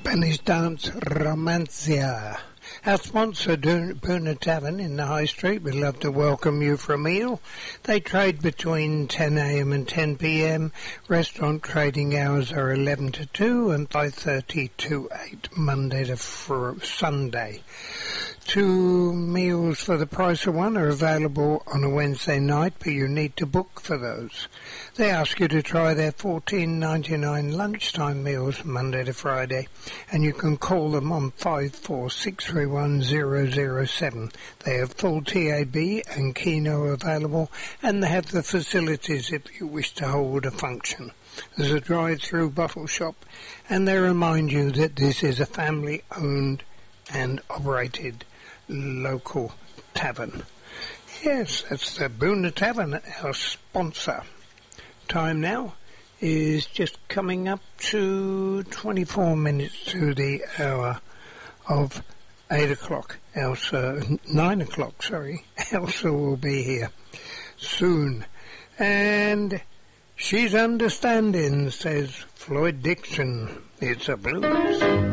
Spanish dance Romancia. Our sponsor, Buna Tavern in the High Street, would love to welcome you for a meal. They trade between 10 a.m. and 10 p.m. Restaurant trading hours are 11 to 2 and 5:30 to 8, Monday to Sunday. 2 meals for the price of one are available on a Wednesday night, but you need to book for those. They ask you to try their $14.99 lunchtime meals Monday to Friday, and you can call them on 54631 They have full TAB and Keno available, and they have the facilities if you wish to hold a function. There's a drive-through bottle shop, and they remind you that this is a family-owned and operated local tavern. Yes, that's the Buna Tavern, our sponsor. Time now is just coming up to 24 minutes to the hour of 8 o'clock. 9 o'clock, sorry. Elsa will be here soon. And she's understanding, says Floyd Dixon. It's a blues.